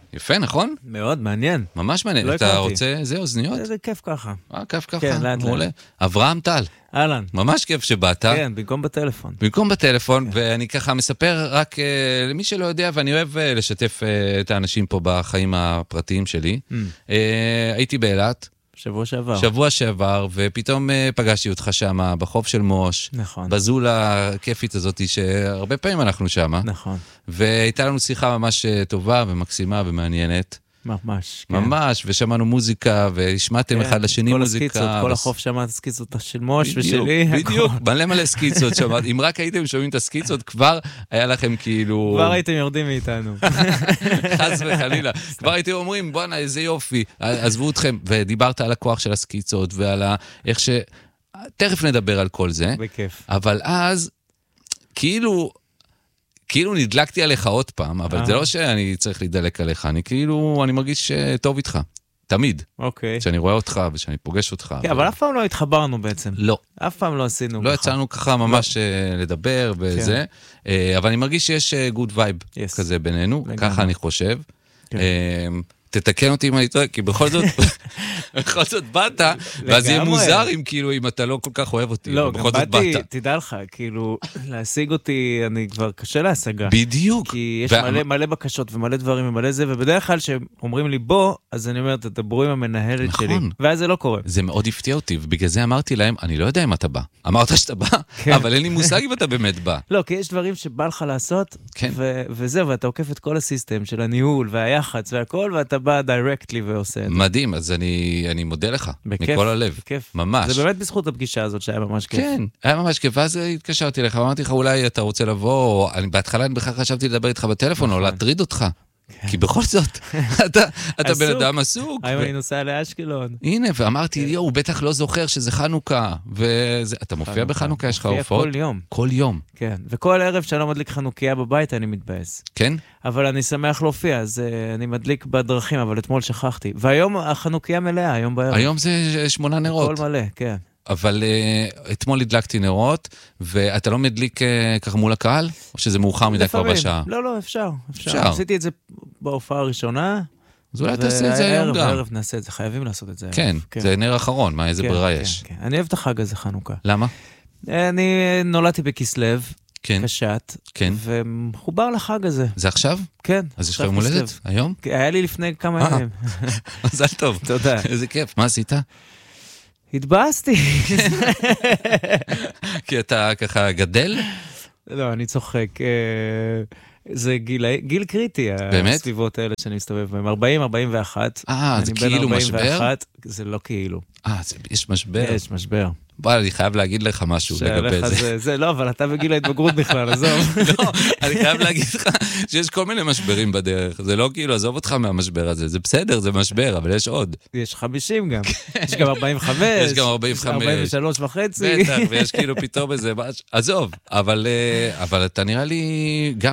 יפה, נכון? מאוד מעניין. ממש מעניין. לא אתה הכרתי. רוצה, זה אוזניות? זה כיף ככה. כיף ככה, כן, לאט מעולה. אברהם טל, אהלן. ממש כיף שבאת. כן, במקום בטלפון. במקום בטלפון, ואני ככה מספר רק למי שלא יודע, ואני אוהב לשתף את האנשים פה בחיים הפרטיים שלי. הייתי באילת. שבוע שעבר, ופתאום פגשתי אותך שם, בחוף של מוש. נכון. בזולה הכיפית הזאת, שהרבה פעמים אנחנו שם. נכון. והייתה לנו שיחה ממש טובה ומקסימה ומעניינת. ממש, כן. ממש, ושמענו מוזיקה, והשמעתם אחד לשני מוזיקה. כל הסקיצות, כל החוף שמעת סקיצות של מוש ושלי. בדיוק, מלא סקיצות שמעת. אם רק הייתם שומעים את הסקיצות, כבר היה לכם כאילו... כבר הייתם יורדים מאיתנו. חס וחלילה. כבר הייתם אומרים, בוא'נה, איזה יופי. עזבו אתכם, ודיברת על הכוח של הסקיצות, ועל איך ש... תכף נדבר על כל זה. בכיף. אבל אז, כאילו נדלקתי עליך עוד פעם, אבל זה לא שאני צריך להידלק עליך, אני מרגיש טוב איתך, תמיד. אוקיי. שאני רואה אותך ושאני פוגש אותך. כן, אבל אף פעם לא התחברנו בעצם. לא. אף פעם לא עשינו. לא יצאנו ככה ממש לדבר וזה, אבל אני מרגיש שיש good vibe כזה בינינו, ככה אני חושב. תתקן אותי אם אני טועה, כי בכל זאת באת, ואז יהיה מוזר אם אתה לא כל כך אוהב אותי. לא, גם באתי, תדע לך, כאילו, להשיג אותי, אני כבר קשה להשגה. בדיוק. כי יש מלא בקשות ומלא דברים ומלא זה, ובדרך כלל שאומרים לי בוא, אז אני אומר, תדברו עם המנהלת שלי. ואז זה לא קורה. זה מאוד הפתיע אותי, ובגלל זה אמרתי להם, אני לא יודע אם אתה בא. אמרת שאתה בא, אבל אין לי מושג אם אתה באמת בא. לא, כי יש דברים שבא לך לעשות, וזהו, ואתה עוקף את כל הסיסטם של הניהול והיח"צ והכל, ואתה בא directly ועושה את זה. מדהים, אז אני מודה לך, מכל הלב. בכיף. ממש. זה באמת בזכות הפגישה הזאת שהיה ממש כיף. כן, היה ממש כיף, ואז התקשרתי לך, אמרתי לך, אולי אתה רוצה לבוא, בהתחלה אני בכלל חשבתי לדבר איתך בטלפון, או להטריד אותך. כי בכל זאת, אתה בן אדם עסוק. היום אני נוסע לאשקלון. הנה, ואמרתי, הוא בטח לא זוכר שזה חנוכה. אתה מופיע בחנוכה, יש לך הופעות? כל יום. כל יום. כן, וכל ערב שאני לא מדליק חנוכיה בבית, אני מתבאס. כן? אבל אני שמח להופיע, אז אני מדליק בדרכים, אבל אתמול שכחתי. והיום החנוכיה מלאה, היום בערב. היום זה 8 נרות. הכל מלא, כן. אבל אתמול הדלקתי נרות, ואתה לא מדליק ככה מול הקהל? או שזה מאוחר מדי כבר בשעה? לא, אפשר. עשיתי את זה בהופעה הראשונה. אז אולי תעשה את זה היום גם. בערב נעשה את זה, חייבים לעשות את זה. כן, זה נר אחרון, מה, איזה ברירה יש? אני אוהב את החג הזה, חנוכה. למה? אני נולדתי בכסלו, קשת, ומחובר לחג הזה. זה עכשיו? כן. אז יש לך יום הולדת? היום? היה לי לפני כמה ימים. מזל טוב. תודה. איזה כיף, מה עשית? התבאסתי. כי אתה ככה גדל? לא, אני צוחק. זה גיל קריטי, הסביבות האלה שאני מסתובב בהם. 40, 41. זה כאילו משבר? זה לא כאילו. יש משבר? יש משבר. בוא, אני חייב להגיד לך משהו לגבי זה. זה לא, אבל אתה בגיל ההתבגרות בכלל, עזוב. לא, אני חייב להגיד לך שיש כל מיני משברים בדרך. זה לא כאילו, עזוב אותך מהמשבר הזה. זה בסדר, זה משבר, אבל יש עוד. יש 50 גם. יש גם 45. יש גם 45. 43 וחצי. בטח, ויש כאילו פתאום איזה משהו. עזוב, אבל אתה נראה לי גם